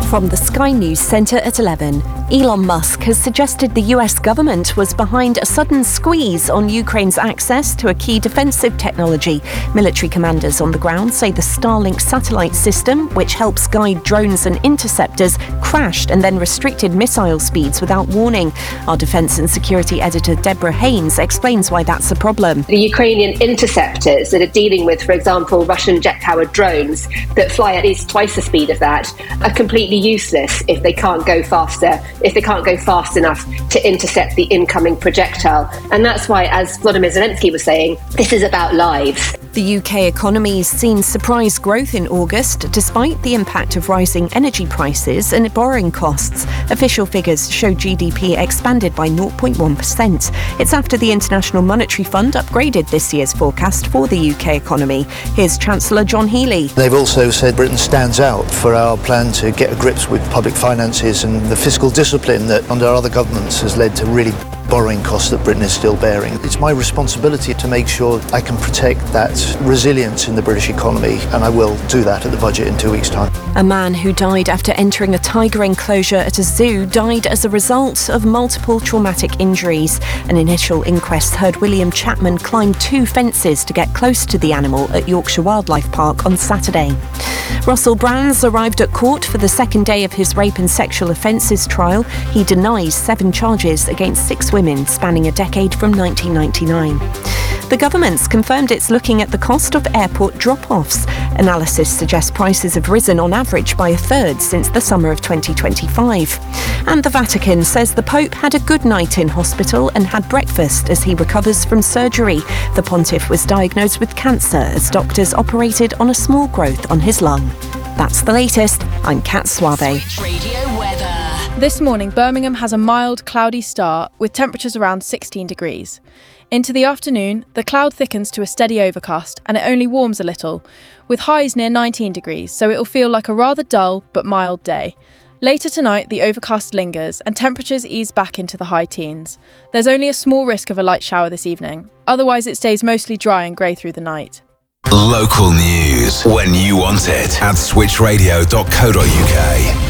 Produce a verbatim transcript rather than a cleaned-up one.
From the Sky News Centre at eleven, Elon Musk has suggested the U S government was behind a sudden squeeze on Ukraine's access to a key defensive technology. Military commanders on the ground say the Starlink satellite system, which helps guide drones and interceptors, crashed and then restricted missile speeds without warning. Our defence and security editor Deborah Haynes explains why that's a problem. The Ukrainian interceptors that are dealing with, for example, Russian jet-powered drones that fly at least twice the speed of that are completely useless if they can't go faster, if they can't go fast enough to intercept the incoming projectile. And that's why, as Volodymyr Zelensky was saying, this is about lives. The U K economy's seen surprise growth in August, despite the impact of rising energy prices and borrowing costs. Official figures show G D P expanded by zero point one percent. It's after the International Monetary Fund upgraded this year's forecast for the U K economy. Here's Chancellor John Healey. They've also said Britain stands out for our plan to get to grips with public finances and the fiscal discipline that under other governments has led to really borrowing costs that Britain is still bearing. It's my responsibility to make sure I can protect that resilience in the British economy, and I will do that at the budget in two weeks' time. A man who died after entering a tiger enclosure at a zoo died as a result of multiple traumatic injuries. An initial inquest heard William Chapman climb two fences to get close to the animal at Yorkshire Wildlife Park on Saturday. Russell Brand's arrived at court for the second day of his rape and sexual offences trial. He denies seven charges against six women spanning a decade from nineteen ninety-nine. The government's confirmed it's looking at the cost of airport drop-offs. Analysis suggests prices have risen on average by a third since the summer of twenty twenty-five. And the Vatican says the Pope had a good night in hospital and had breakfast as he recovers from surgery. The pontiff was diagnosed with cancer as doctors operated on a small growth on his lung. That's the latest. I'm Kat Suave. Radio weather. This morning, Birmingham has a mild, cloudy start with temperatures around sixteen degrees. Into the afternoon, the cloud thickens to a steady overcast and it only warms a little, with highs near nineteen degrees, so it'll feel like a rather dull but mild day. Later tonight, the overcast lingers and temperatures ease back into the high teens. There's only a small risk of a light shower this evening. Otherwise, it stays mostly dry and grey through the night. Local news when you want it at switch radio dot co dot uk.